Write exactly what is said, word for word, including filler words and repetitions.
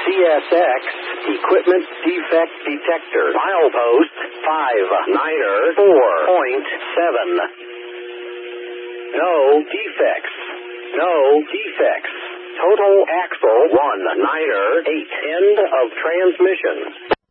C S X, Equipment Defect Detector. Milepost five niner four point seven. No defects. No defects. Total axle one niner eight. End of transmission.